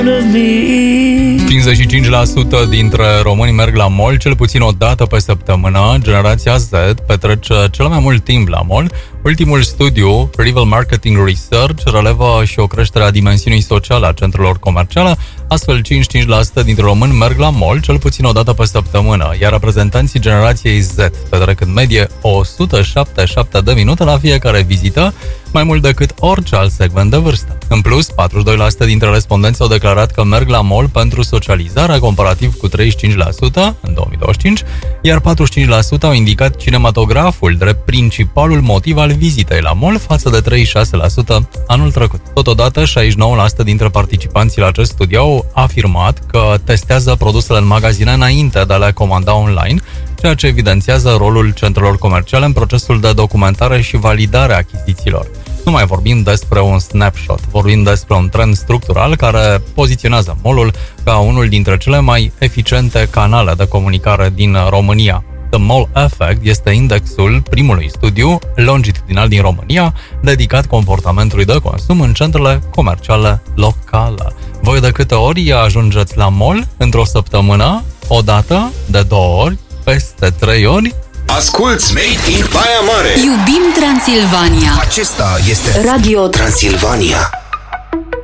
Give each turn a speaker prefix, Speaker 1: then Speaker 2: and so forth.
Speaker 1: 55% dintre români merg la mall cel puțin o dată pe săptămână. Generația Z petrece cel mai mult timp la mall. Ultimul studiu, Rival Marketing Research, relevă și o creștere a dimensiunii sociale a centrelor comerciale. Astfel, 55% dintre români merg la mall cel puțin o dată pe săptămână, iar reprezentanții generației Z petrec în medie 177 de minute la fiecare vizită, mai mult decât orice alt segment de vârstă. În plus, 42% dintre respondenți au declarat că merg la mall pentru socializare, comparativ cu 35% în 2025, iar 45% au indicat cinematograful drept principalul motiv al vizitei la mall, față de 36% anul trecut. Totodată, 69% dintre participanții la acest studiu au afirmat că testează produsele în magazine înainte de a le comanda online, ceea ce evidențiază rolul centrelor comerciale în procesul de documentare și validare a achizițiilor. Nu mai vorbim despre un snapshot, vorbim despre un trend structural care poziționează mall-ul ca unul dintre cele mai eficiente canale de comunicare din România. The Mall Effect este indexul primului studiu longitudinal din România dedicat comportamentului de consum în centrele comerciale locale. Voi de câte ori ajungeți la mall într-o săptămână? O dată? De 2 ori? Peste 3 ori?
Speaker 2: Asculți Made in Baia Mare.
Speaker 3: Iubim Transilvania.
Speaker 2: Acesta este Radio Transilvania.